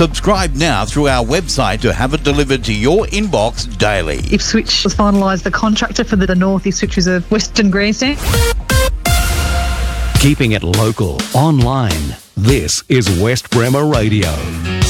Subscribe now through our website to have it delivered to your inbox daily. Ipswich has finalised the contractor for the North Ipswich of Western Grandstand. Keeping it local, online. This is West Bremer Radio.